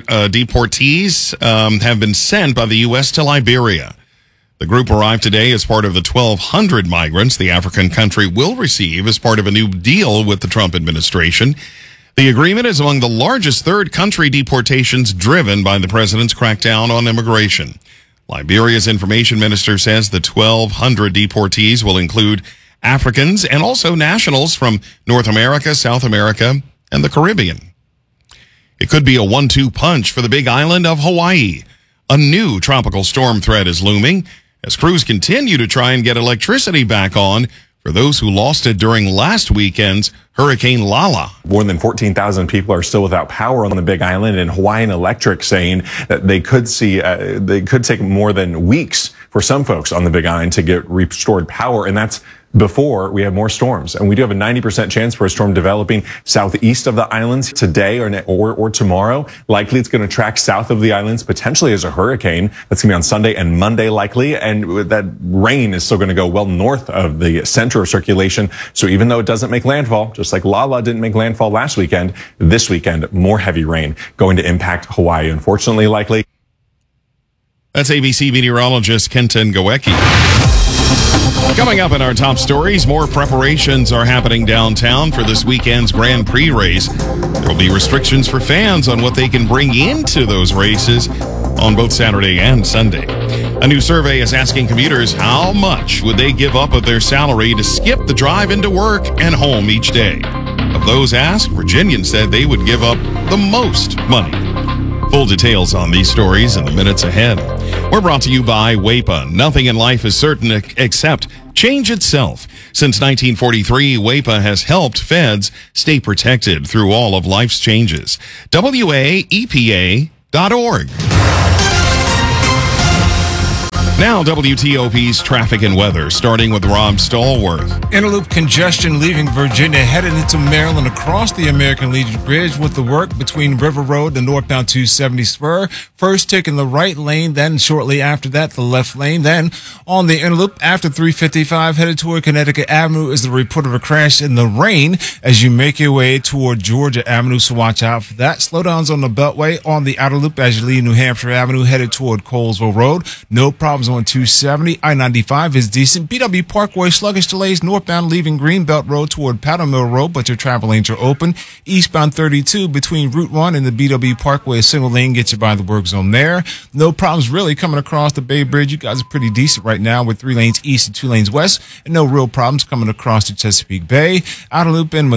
deportees have been sent by the U.S. to Liberia. The group arrived today as part of the 1,200 migrants the African country will receive as part of a new deal with the Trump administration. The agreement is among the largest third country deportations driven by the president's crackdown on immigration. Liberia's information minister says the 1,200 deportees will include Africans and also nationals from North America, South America, and the Caribbean. It could be a 1-2 punch for the big island of Hawaii. a new tropical storm threat is looming as crews continue to try and get electricity back on for those who lost it during last weekend's Hurricane Lala. More than 14,000 people are still without power on the Big Island, and Hawaiian Electric saying that they could take more than weeks for some folks on the Big Island to get restored power, and that's before we have more storms. And we do have a 90% chance for a storm developing southeast of the islands today or tomorrow. Likely it's going to track south of the islands, potentially as a hurricane. That's going to be on Sunday and Monday likely. And that rain is still going to go well north of the center of circulation. So even though it doesn't make landfall, just like Lala didn't make landfall last weekend, this weekend, more heavy rain going to impact Hawaii, unfortunately, likely. That's ABC meteorologist Kenton Goecki. Coming up in our top stories, more preparations are happening downtown for this weekend's Grand Prix race. There will be restrictions for fans on what they can bring into those races on both Saturday and Sunday. A new survey is asking commuters how much would they give up of their salary to skip the drive into work and home each day. Of those asked, Virginians said they would give up the most money. Full details on these stories in the minutes ahead. We're brought to you by WAEPA. Nothing in life is certain except change itself. Since 1943, WAEPA has helped feds stay protected through all of life's changes. WAEPA.org. Now, WTOP's traffic and weather, starting with Rob Stallworth. Interloop congestion leaving Virginia, headed into Maryland across the American Legion Bridge with the work between River Road and northbound 270 spur. First taking the right lane, then shortly after that, the left lane. Then on the Interloop after 355, headed toward Connecticut Avenue is the report of a crash in the rain as you make your way toward Georgia Avenue, so watch out for that. Slowdowns on the Beltway on the Outer Loop as you leave New Hampshire Avenue, headed toward Colesville Road. No problems on 270. I-95 is decent. BW Parkway, sluggish delays northbound leaving Greenbelt Road toward Powder Mill Road, but your travel lanes are open. Eastbound 32 between Route 1 and the BW Parkway, a single lane gets you by the work zone there. No problems really coming across the Bay Bridge. You guys are pretty decent right now with 3 lanes east and 2 lanes west, and no real problems coming across the Chesapeake Bay. Outer Loop in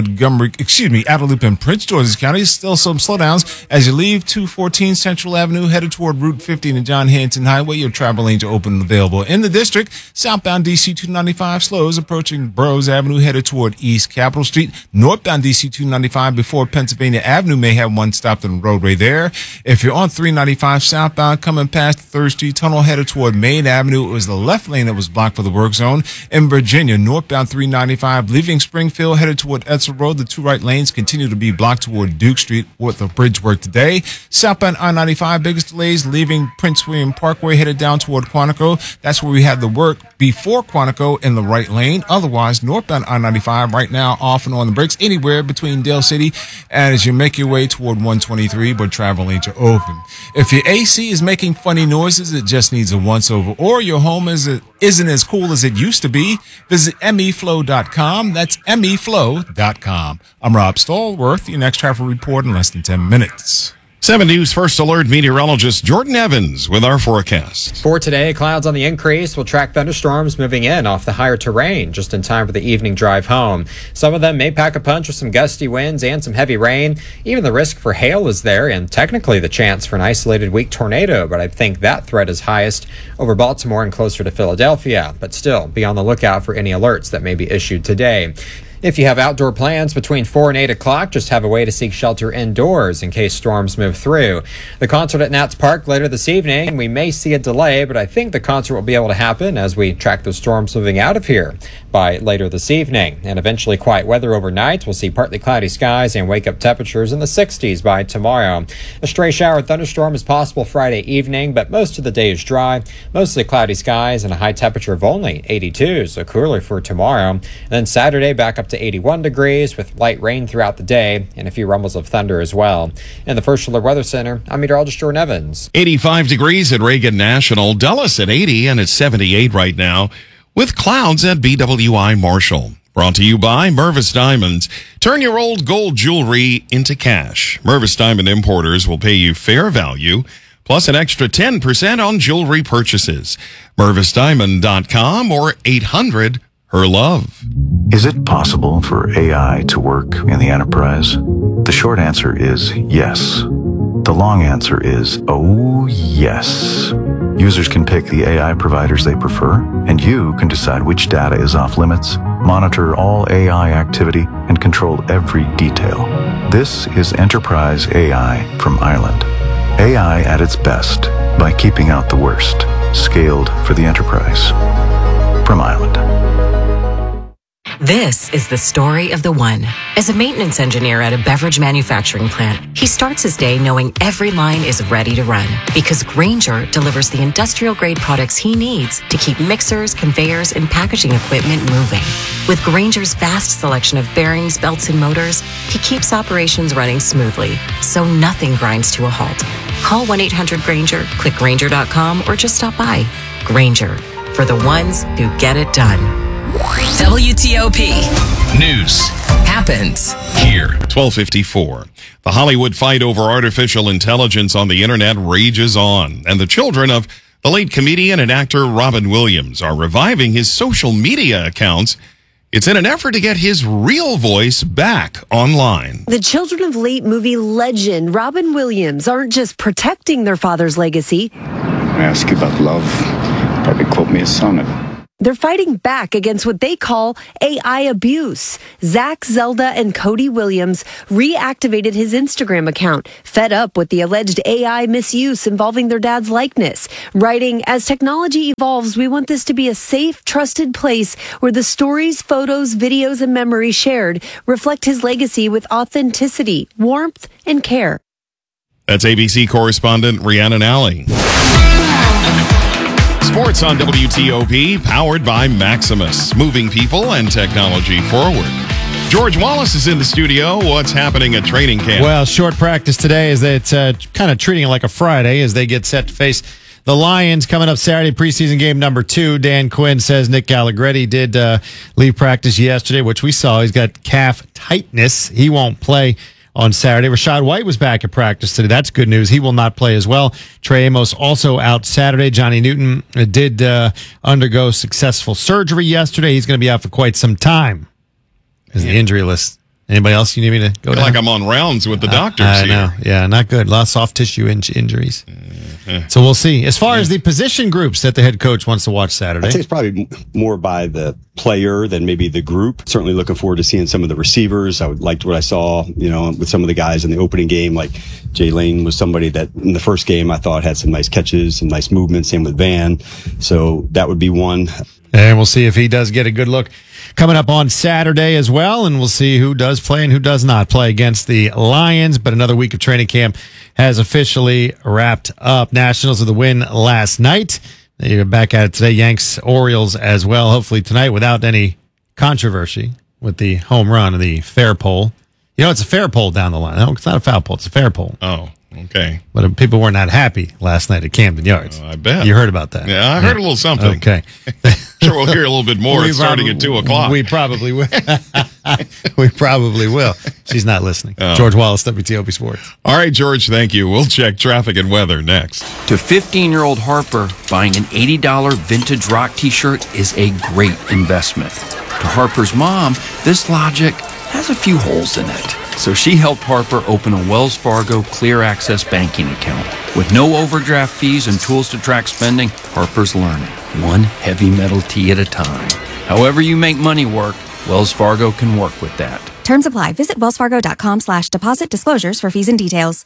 Outer Loop in Prince George's County. Still some slowdowns as you leave 214 Central Avenue, headed toward Route 50 and the John Hanson Highway. Your travel lanes are open and available. In the district, southbound DC 295 slows approaching Burroughs Avenue, headed toward East Capitol Street. Northbound DC 295 before Pennsylvania Avenue may have one stopped on the roadway there. If you're on 395 southbound coming past the 3rd Street Tunnel, headed toward Main Avenue, it was the left lane that was blocked for the work zone. In Virginia, northbound 395 leaving Springfield, headed toward Edsel Road. The 2 right lanes continue to be blocked toward Duke Street with the bridge work today. Southbound I-95, biggest delays leaving Prince William Parkway, headed down toward Quantico. That's where we had the work before Quantico in the right lane. Otherwise, northbound I-95 right now off and on the brakes anywhere between Dale City and as you make your way toward 123, but travel lanes are open. If your AC is making funny noises, it just needs a once-over, or your home isn't as cool as it used to be, visit meflow.com. That's meflow.com. I'm Rob Stallworth, your next traffic report in less than 10 minutes. 7 News First Alert meteorologist Jordan Evans with our forecast. For today, clouds on the increase will track thunderstorms moving in off the higher terrain just in time for the evening drive home. Some of them may pack a punch with some gusty winds and some heavy rain. Even the risk for hail is there and technically the chance for an isolated weak tornado, but I think that threat is highest over Baltimore and closer to Philadelphia. But still, be on the lookout for any alerts that may be issued today. If you have outdoor plans between 4 and 8 o'clock, just have a way to seek shelter indoors in case storms move through. The concert at Nats Park later this evening, we may see a delay, but I think the concert will be able to happen as we track those storms moving out of here by later this evening. And eventually quiet weather overnight. We'll see partly cloudy skies and wake-up temperatures in the 60s by tomorrow. A stray shower thunderstorm is possible Friday evening, but most of the day is dry. Mostly cloudy skies and a high temperature of only 82, so cooler for tomorrow. And then Saturday back up to 81 degrees with light rain throughout the day and a few rumbles of thunder as well. In the First Alert Weather Center, I'm meteorologist Jordan Evans. 85 degrees at Reagan National, Dulles at 80, and it's 78 right now with clouds at BWI Marshall. Brought to you by Mervis Diamonds. Turn your old gold jewelry into cash. Mervis Diamond Importers will pay you fair value plus an extra 10% on jewelry purchases. MervisDiamond.com or 800 her love. Is it possible for AI to work in the enterprise? The short answer is yes. The long answer is, oh yes. Users can pick the AI providers they prefer, and you can decide which data is off limits, monitor all AI activity, and control every detail. This is Enterprise AI from Island. AI at its best by keeping out the worst. Scaled for the enterprise. From Island. This is the story of the one. As a maintenance engineer at a beverage manufacturing plant, he starts his day knowing every line is ready to run because Grainger delivers the industrial-grade products he needs to keep mixers, conveyors, and packaging equipment moving. With Grainger's vast selection of bearings, belts, and motors, he keeps operations running smoothly, so nothing grinds to a halt. Call 1-800-GRAINGER, click Grainger.com, or just stop by. Grainger, for the ones who get it done. WTOP News happens here. 12:54. The Hollywood fight over artificial intelligence on the internet rages on, and the children of the late comedian and actor Robin Williams are reviving his social media accounts. It's in an effort to get his real voice back online. The children of late movie legend Robin Williams aren't just protecting their father's legacy. I ask you about love, probably quote me a sonnet. They're fighting back against what they call AI abuse. Zach, Zelda, and Cody Williams reactivated his Instagram account, fed up with the alleged AI misuse involving their dad's likeness, writing, "As technology evolves, we want this to be a safe, trusted place where the stories, photos, videos, and memories shared reflect his legacy with authenticity, warmth, and care." That's ABC correspondent Rhiannon Alley. Sports on WTOP, powered by Maximus, moving people and technology forward. George Wallace is in the studio. What's happening at training camp? Well, short practice today is that it's kind of treating it like a Friday as they get set to face the Lions coming up Saturday, preseason game number 2. Dan Quinn says Nick Allegretti did leave practice yesterday, which we saw. He's got calf tightness. He won't play on Saturday. Rashad White was back at practice today. That's good news. He will not play as well. Trey Amos also out Saturday. Johnny Newton did undergo successful surgery yesterday. He's going to be out for quite some time. Is the injury list. Anybody else you need me to go down? Like I'm on rounds with the doctors I here. know. Yeah, not good. A lot of soft tissue injuries. So we'll see. As far as the position groups that the head coach wants to watch Saturday. I'd say it's probably more by the player than maybe the group. Certainly looking forward to seeing some of the receivers. I liked what I saw, with some of the guys in the opening game. Like Jay Lane was somebody that in the first game I thought had some nice catches, some nice movement. Same with Van. So that would be one. And we'll see if he does get a good look coming up on Saturday as well. And we'll see who does play and who does not play against the Lions. But another week of training camp has officially wrapped up. Nationals with the win last night. You're back at it today. Yanks, Orioles as well. Hopefully tonight without any controversy with the home run and the fair pole. It's a fair pole down the line. No, it's not a foul pole. It's a fair pole. Oh, okay. But people were not happy last night at Camden Yards. I bet. You heard about that. Yeah, I heard a little something. Okay. Sure, we'll hear a little bit more starting at 2 o'clock. We probably will. We probably will. She's not listening. Oh. George Wallace, WTOP Sports. All right, George, thank you. We'll check traffic and weather next. To 15-year-old Harper, buying an $80 vintage rock t-shirt is a great investment. To Harper's mom, this logic has a few holes in it. So she helped Harper open a Wells Fargo Clear Access banking account. With no overdraft fees and tools to track spending, Harper's learning, one heavy metal tee at a time. However you make money work, Wells Fargo can work with that. Terms apply. Visit wellsfargo.com/deposit disclosures for fees and details.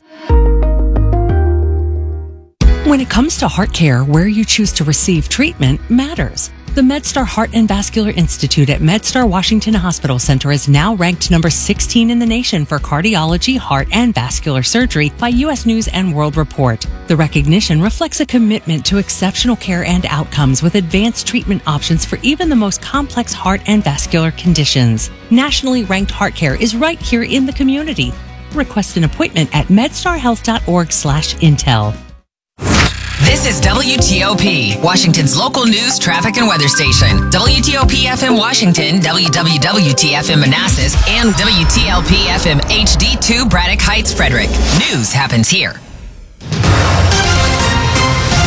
When it comes to heart care, where you choose to receive treatment matters. The MedStar Heart and Vascular Institute at MedStar Washington Hospital Center is now ranked number 16 in the nation for cardiology, heart, and vascular surgery by U.S. News and World Report. The recognition reflects a commitment to exceptional care and outcomes with advanced treatment options for even the most complex heart and vascular conditions. Nationally ranked heart care is right here in the community. Request an appointment at medstarhealth.org/intel. This is WTOP, Washington's local news, traffic, and weather station. WTOP FM Washington, WWWT FM Manassas, and WTLP FM HD2 Braddock Heights, Frederick. News happens here.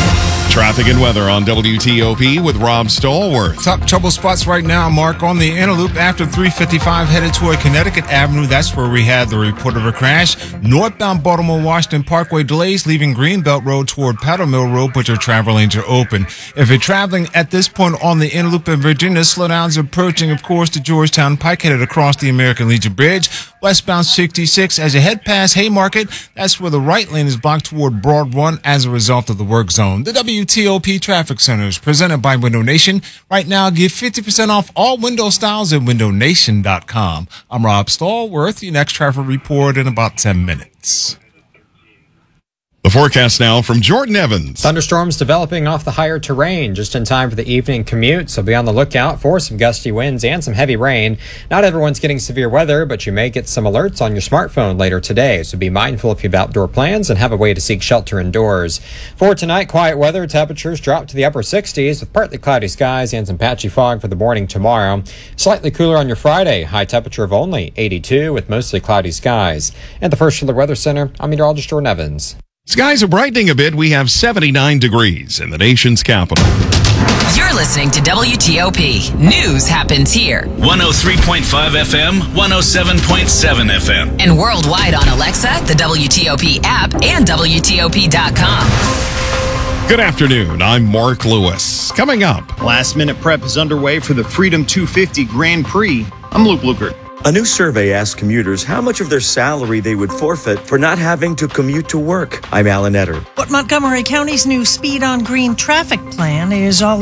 Traffic and weather on WTOP with Rob Stallworth. Top trouble spots right now, Mark, on the inner loop after 355 headed toward Connecticut Avenue. That's where we had the report of a crash. Northbound Baltimore-Washington Parkway delays leaving Greenbelt Road toward Powder Mill Road, but your travel lanes are open. If you're traveling at this point on the inner loop in Virginia, slowdowns approaching, of course, the Georgetown Pike headed across the American Legion Bridge. Westbound 66 as you head past Haymarket. That's where the right lane is blocked toward Broad Run as a result of the work zone. The WTOP Traffic Center is presented by Window Nation. Right now, give 50% off all window styles at windownation.com. I'm Rob Stallworth. Your next traffic report in about 10 minutes. The forecast now from Jordan Evans. Thunderstorms developing off the higher terrain just in time for the evening commute, so be on the lookout for some gusty winds and some heavy rain. Not everyone's getting severe weather, but you may get some alerts on your smartphone later today, so be mindful if you have outdoor plans and have a way to seek shelter indoors. For tonight, quiet weather, temperatures drop to the upper 60s with partly cloudy skies and some patchy fog for the morning tomorrow. Slightly cooler on your Friday, high temperature of only 82 with mostly cloudy skies. At the First Alert Weather Center, I'm meteorologist Jordan Evans. Skies are brightening a bit. We have 79 degrees in the nation's capital. You're listening to WTOP. News happens here. 103.5 FM, 107.7 FM. And worldwide on Alexa, the WTOP app, and WTOP.com. Good afternoon. I'm Mark Lewis. Coming up. Last minute prep is underway for the Freedom 250 Grand Prix. I'm Luke Lukert. A new survey asked commuters how much of their salary they would forfeit for not having to commute to work. I'm Alan Etter. But Montgomery County's new Speed on Green traffic plan is all